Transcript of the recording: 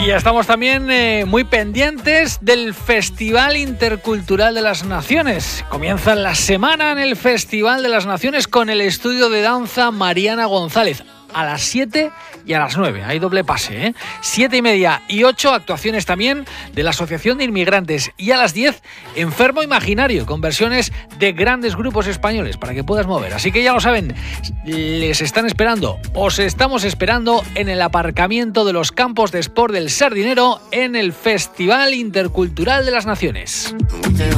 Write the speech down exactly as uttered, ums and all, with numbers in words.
Y estamos también eh, muy pendientes del Festival Intercultural de las Naciones. Comienza la semana en el Festival de las Naciones con el estudio de danza Mariana González. A las siete y a las nueve. Hay doble pase, ¿eh? siete y media y ocho actuaciones también de la Asociación de Inmigrantes. Y a las diez, Enfermo Imaginario, con versiones de grandes grupos españoles para que puedas mover. Así que ya lo saben, les están esperando, os estamos esperando en el aparcamiento de los campos de Sport del Sardinero en el Festival Intercultural de las Naciones.